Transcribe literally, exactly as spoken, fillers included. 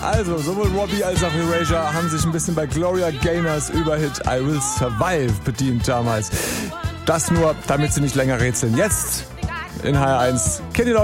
Also, sowohl Robbie als auch Erasure haben sich ein bisschen bei Gloria Gaynors Überhit I Will Survive bedient damals. Das nur, damit sie nicht länger rätseln. Jetzt in H R eins Kenny